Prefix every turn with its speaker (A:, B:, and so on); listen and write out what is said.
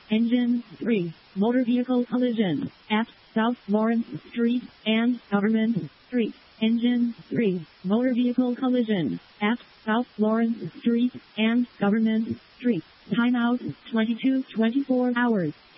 A: Engine 3. Motor vehicle collision at South Lawrence Street and Government Street. Engine 3. Motor vehicle collision at South Lawrence Street and Government Street. Timeout 22-24 hours.